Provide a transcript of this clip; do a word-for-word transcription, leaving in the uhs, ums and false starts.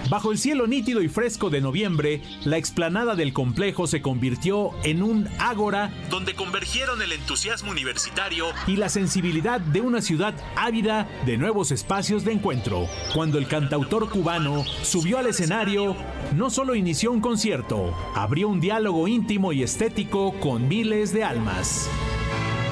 Bajo el cielo nítido y fresco de noviembre, la explanada del complejo se convirtió en un ágora donde convergieron el entusiasmo universitario y la sensibilidad de una ciudad ávida de nuevos espacios de encuentro. Cuando el cantautor cubano subió al escenario, no solo inició un concierto, abrió un diálogo íntimo y estético con miles de almas.